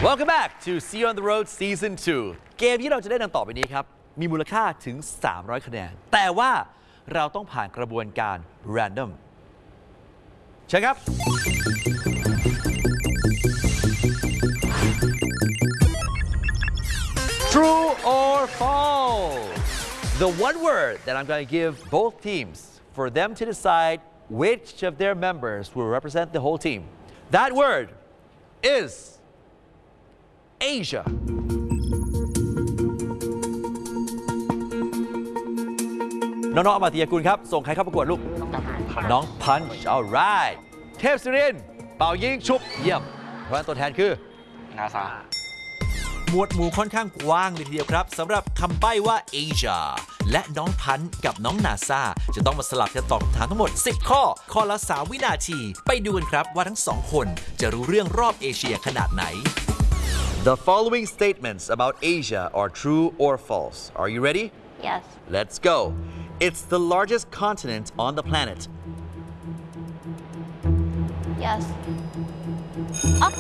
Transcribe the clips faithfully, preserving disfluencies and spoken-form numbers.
Welcome back to See You on the Road Season ทู เกมที่เราจะได้นำต่อไปนี้ครับมีมูลค่าถึงสามร้อยคะแนนแต่ว่าเราต้องผ่านกระบวนการ Random เชิญครับ True or false the one word that I'm going to give both teams for them to decide which of their members will represent the whole team that word is Asia น้องๆอมาติยากุลครับส่งใครเข้าประกวดลูกน้องพันช์ alright เทพศิรินทร์เป่ายิงชุบเยี่ยมเพราะฉะนั้นตัวแทนคือนาซาหมวดหมู่ค่อนข้างกว้างเลยทีเดียวครับสำหรับคำใบ้ว่า Asia และน้องพันธ์กับน้องนาซาจะต้องมาสลับกันตอบคำถามทั้งหมดสิบข้อข้อละสามวินาทีไปดูกันครับว่าทั้งสองคนจะรู้เรื่องรอบเอเชียขนาดไหน The following statements about Asia are true or false. Are you ready? Yes. Let's go. It's the largest continent on the planet. Yes. Up.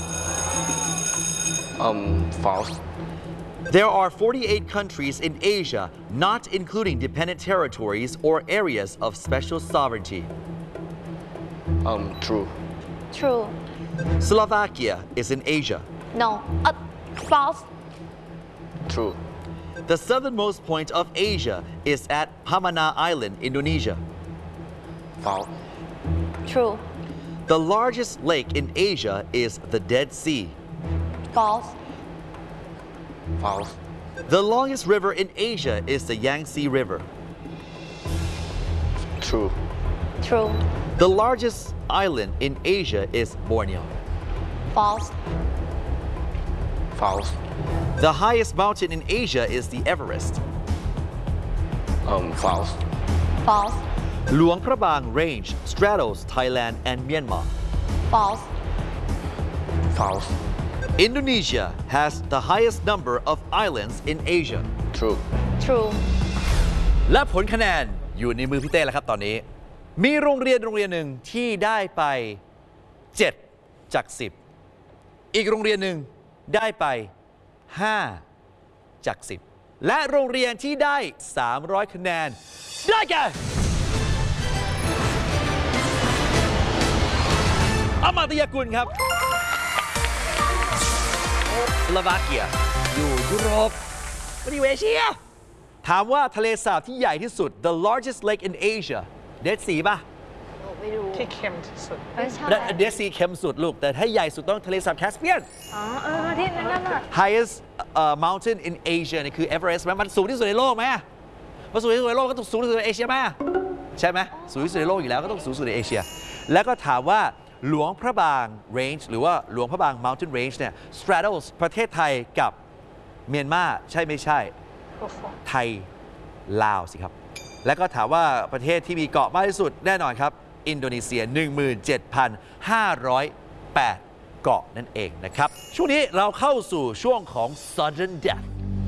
Um, false. There are forty-eight countries in Asia, not including dependent territories or areas of special sovereignty. Um, true. True. Slovakia is in Asia. No. Up. False. True. The southernmost point of Asia is at Pamana Island, Indonesia. False. True. The largest lake in Asia is the Dead Sea. False. False. The longest river in Asia is the Yangtze River. True. True. The largest island in Asia is Borneo. False. False. The highest mountain in Asia is the Everest. Um, false. False. Luang Prabang Range straddles Thailand and Myanmar. False. False. Indonesia has the highest number of islands in Asia. True. True. และผลคะแนนอยู่ในมือพี่เต้แล้วครับตอนนี้มีโรงเรียนโรงเรียนหนึ่งที่ได้ไปเจ็ดจากสิบอีกโรงเรียนหนึ่งได้ไปห้าจากสิบและโรงเรียนที่ได้สามร้อยคะแนนได้แก่อมาตยากุลครับสโลวาเกียอยู่ยุโรปไม่ได้อยู่เอเชียถามว่าทะเลสาบที่ใหญ่ที่สุด the largest lake in Asia เดดซีป่ะไม่รู้ที่เค็มที่สุดไม่ใช่และเดดซีเค็มสุดลูกแต่ถ้าใหญ่สุดต้องทะเลสาบแคสเปียนอ๋อเออที่นั่นน่ะ highest uh, mountain in Asia นี่คือ Everest ไหมมันสูงที่สุดในโลกไหมมันสูงที่สุดในโลกก็ต้องสูงที่สุดในเอเชียไหมใช่ไหมสูงที่สุดในโลกอยู่แล้วก็ต้องสูงสุดในเอเชียแล้วก็ถามว่าหลวงพระบาง range หรือว่าหลวงพระบาง mountain range เนี่ย straddles ประเทศไทยกับเมียนมาใช่ไม่ใช่ไทยลาวสิครับแล้วก็ถามว่าประเทศที่มีเกาะมากที่สุดแน่นอนครับอินโดนีเซีย หนึ่งหมื่นเจ็ดพันห้าร้อยแปด เกาะนั่นเองนะครับช่วงนี้เราเข้าสู่ช่วงของ sudden death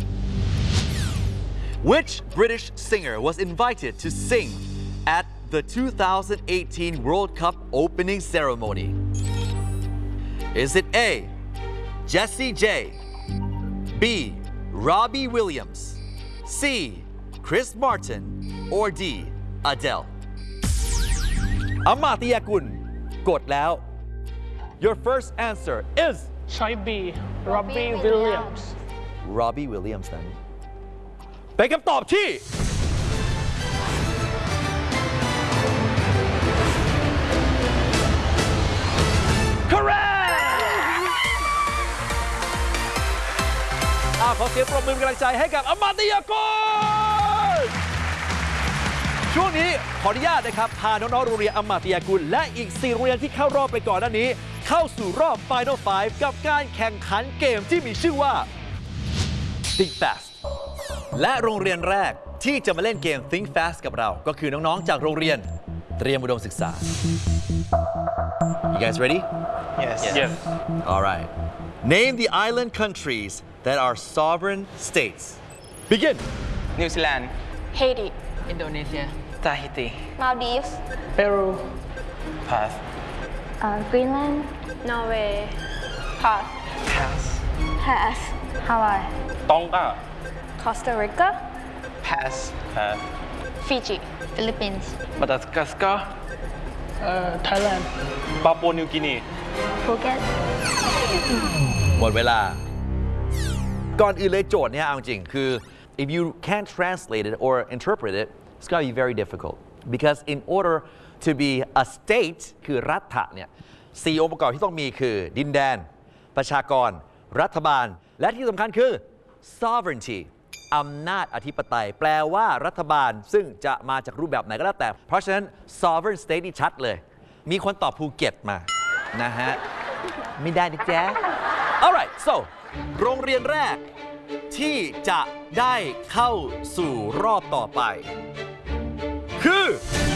Which British singer was invited to sing at the two thousand eighteen World Cup opening ceremony? Is it A. Jessie J, B. Robbie Williams, C. Chris Martin, or D. Adele? อมาตยากุลกดแล้ว Your first answer is ช้อย B Robbie Williams Robbie Williams นั้นเป็นคำตอบที่ขอเสียงปรบมือเป็นกำลังใจให้กับอมาตยากุลช่วงนี้ขออนุญาตนะครับพาน้องๆโรงเรียนอมาตยากุลและอีกสี่โรงเรียนที่เข้ารอบไปก่อนหน้านี้เข้าสู่รอบ Final Five กับการแข่งขันเกมที่มีชื่อว่า Think Fast และโรงเรียนแรกที่จะมาเล่นเกม Think Fast กับเราก็คือน้องๆจากโรงเรียนเตรียมอุดมศึกษา You guys ready? Yes. Yes. All right. Name the island countries that are sovereign states. Begin. New Zealand. Haiti Indonesia Tahiti. Maldives Peru Pass. uh, Greenland Norway Pass Pass. pass Hawaii Tonga. Costa Rica Pass. Uh, Fiji Philippines Madagascar. uh, Thailand. Papua New Guinea. Phuket หมดเวลา ก่อนอื่นเลยโจทย์เนี่ยเอาจริงคือ if you can't translate it or interpret it it's gonna be very difficult because in order to be a state คือรัฐะเนี่ยสี่องค์ประกอบที่ต้องมีคือดินแดนประชากรรัฐบาลและที่สำคัญคือ sovereignty อำนาจอธิปไตยแปลว่ารัฐบาลซึ่งจะมาจากรูปแบบไหนก็แล้วแต่เพราะฉะนั้น sovereign state นี่ชัดเลยมีคนตอบภูเก็ตมานะฮะไม่ได้นะจ๊ะ alright so โรงเรียนแรกที่จะได้เข้าสู่รอบต่อไปคือ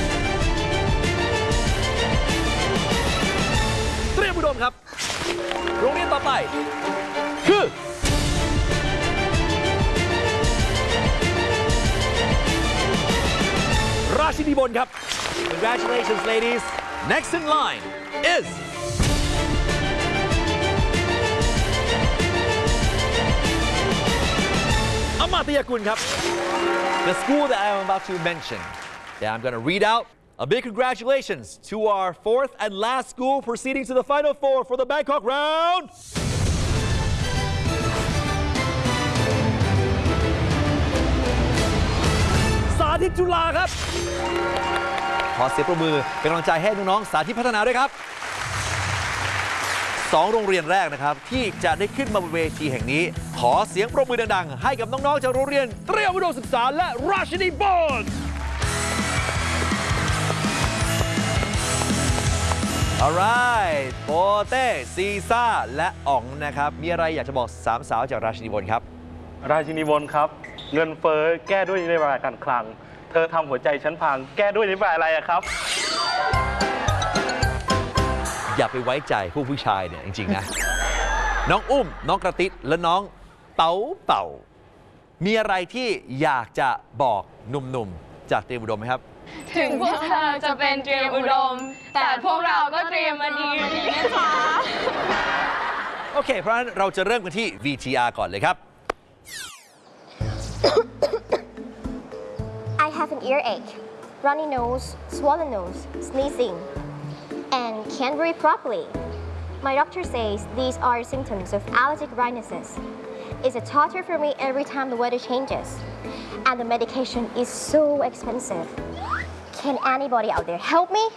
เตรียมอุดมครับโรงเรียนต่อไปคือราชินีบนครับ congratulations ladies next in line is Amatya Kun ครับ the school that I'm about to mention that I'm going to read out a big congratulations to our fourth and last school proceeding to the final four for the Bangkok round สาธิตจุฬาครับขอเสียงปรบมือเป็นกำลังใจให้น้องๆสาธิตพัฒนาด้วยครับสองโรงเรียนแรกนะครับที่จะได้ขึ้นมาบนเวทีแห่งนี้ขอเสียงปรบมือดังๆให้กับน้องๆจากโรงเรียนเตรียมอุดมศึกษาและราชินีบอล alright โปเต้ซีซ่าและอ๋องนะครับมีอะไรอยากจะบอกสามสาวจากราชินีบอลครับราชินีบนครับ เงินเฟ้อแก้ด้วยนโยบายการคลัง เธอทำหัวใจฉันพังแก้ด้วยนโยบายอะไรอะครับอย่าไปไว้ใจผู้ผู้ชายเนี่ยจริงๆนะ น้องอุ้มน้องกระติดและน้องเต๋าเป่ามีอะไรที่อยากจะบอกหนุ่มๆจากเตรียมอุดมไหมครับถึงพวกเธอจะเป็นเตรียมอุดมแต่พวกเราก็เตรียมมาดีนะจ๊ะโอเคเพราะฉะนั้นเราจะเริ่มกันที่ วี ที อาร์ ก่อนเลยครับ I have an earache, runny nose, swollen nose, sneezing, and can't breathe properly. My doctor says these are symptoms of allergic rhinitis. It's a torture for me every time the weather changes. And the medication is so expensive. Can anybody out there help me?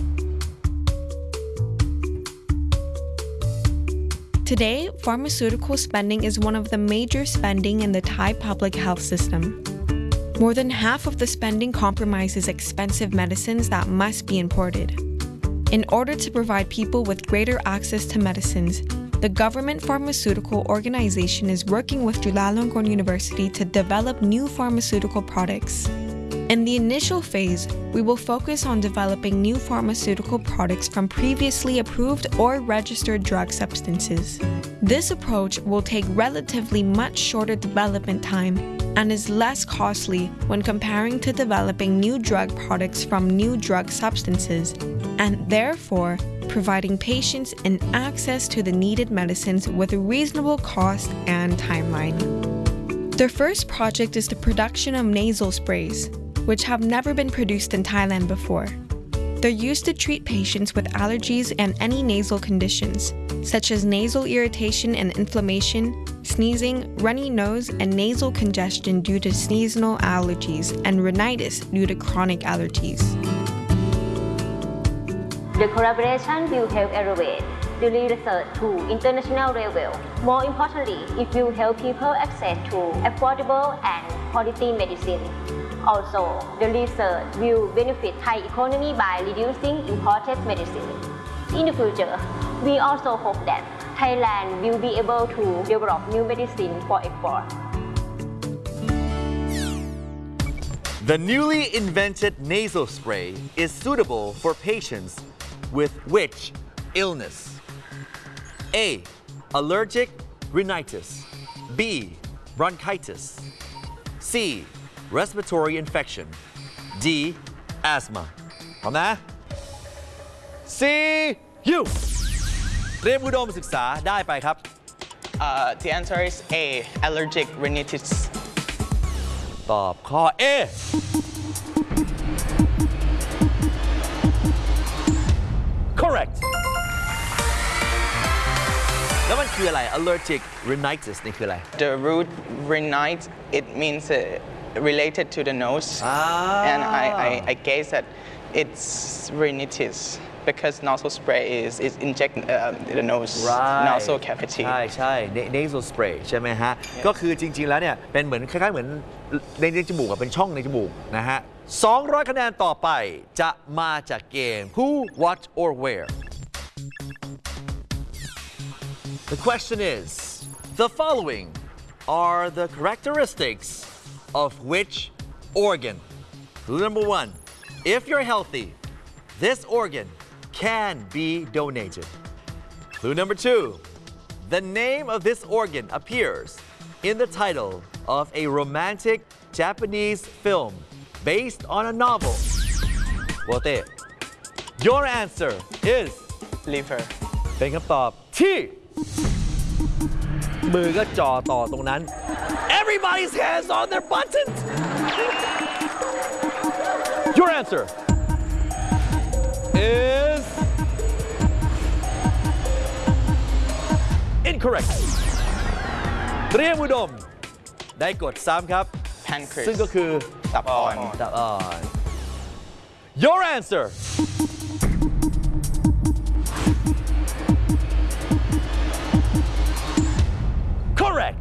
Today, pharmaceutical spending is one of the major spending in the Thai public health system. More than half of the spending compromises expensive medicines that must be imported. In order to provide people with greater access to medicines, the government pharmaceutical organization is working with Chulalongkorn University to develop new pharmaceutical products. In the initial phase, we will focus on developing new pharmaceutical products from previously approved or registered drug substances. This approach will take relatively much shorter development time and is less costly when comparing to developing new drug products from new drug substances, and therefore providing patients an access to the needed medicines with a reasonable cost and timeline. The first project is the production of nasal sprays, which have never been produced in Thailand before. They're used to treat patients with allergies and any nasal conditions, such as nasal irritation and inflammation, sneezing, runny nose, and nasal congestion due to seasonal allergies, and rhinitis due to chronic allergies. The collaboration will help elevate the research to international level. More importantly, it will help people access to affordable and quality medicine. Also, the research will benefit Thai economy by reducing imported medicine. In the future, we also hope that Thailand will be able to develop new medicine for export. The newly invented nasal spray is suitable for patients with which illness? A. Allergic rhinitis. B. Bronchitis. C. Respiratory infection. D. Asthma. พร้อมนะ C. U เตรียมอุดมศึกษาได้ไปครับ Uh, the answer is A. Allergic rhinitis. ตอบข้อ A correct แล้วมันคืออะไร allergic rhinitis นี่คืออะไร The root rhinite, it means uh, related to the nose. Ah. And I, I, I guess that it's rhinitis because nasal spray is, is inject uh, the nose, Right. nasal cavity. ใช่ใช่ Na- nasal spray ใช่ไหมฮะ ก็คือจริง ๆ แล้วเนี่ย เป็นเหมือนคล้าย ๆ เหมือนในในจมูกอะเป็นช่องในจมูกนะฮะ สองร้อย คะแนนต่อไปจะมาจากเกม Who, What or Where The question is the following are the characteristics of which organ Clue number one if you're healthy this organ can be donated Clue number two the name of this organ appears in the title of a romantic Japanese film based on a novel โบเต้ Your answer is Liver. เป็นคำตอบที่มือก็จ่อต่อตรงนั้น Everybody's hands on their buttons Your answer is incorrect เตรียมอุดมได้กดซ้ำครับ Pancreas. ซึ่งก็คือตับอ่อนตับอ่อน Your answer correct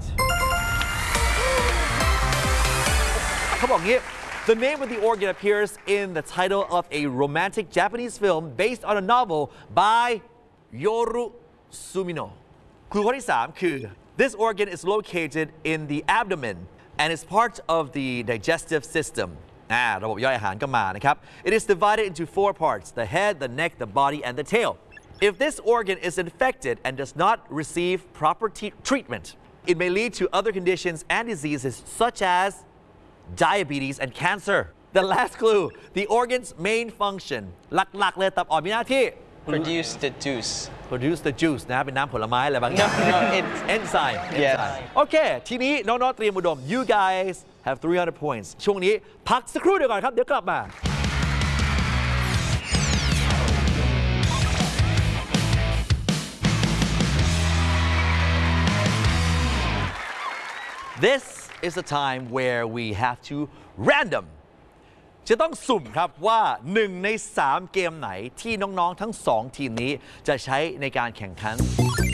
เขาบอกงี้ The name of the organ appears in the title of a romantic Japanese film based on a novel by Yoru Sumino คือข้อที่ สาม คือ This organ is located in the abdomen and is part of the digestive system อ่าระบบย่อยอาหารก็มานะครับ It is divided into four parts the head the neck the body and the tail If this organ is infected and does not receive proper te- treatment it may lead to other conditions and diseases such as diabetes and cancer The last clue the organ's main function หลักๆเลยตับอ่อนมีหน้าที่ Produce the juice. produce the juice นะเป็นน้ำผลไม้อะไรบางอย่าง No, no, it's- enzyme Yes. enzyme โอเค ทีนี้น้องๆเตรียมอุดม you guys have three hundred points ช่วงนี้พักสักครู่เดียวก่อนครับ เดี๋ยวกลับมา This is the time where we have to random จะต้องสุ่มครับว่าหนึ่งในสามเกมไหนที่น้องๆทั้งสองทีมนี้จะใช้ในการแข่งขัน